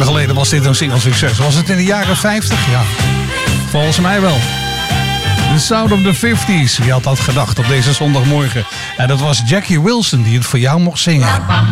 lang geleden was dit een single-succes? Was het in de jaren 50? Ja, volgens mij wel. The Sound of the 50s. Wie had dat gedacht op deze zondagmorgen? En dat was Jackie Wilson die het voor jou mocht zingen.